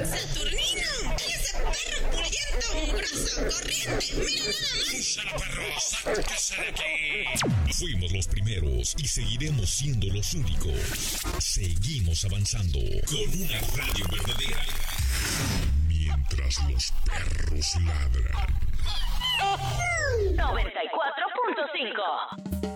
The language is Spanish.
¡Saturnino! ¡Ese perro pulguiento, mugroso, corriente! ¡Mira nada más! ¡Úsala, perro! ¡Sáquese de aquí! Fuimos los primeros y seguiremos siendo los únicos. Seguimos avanzando con una radio verdadera. Mientras los perros ladran. 94.5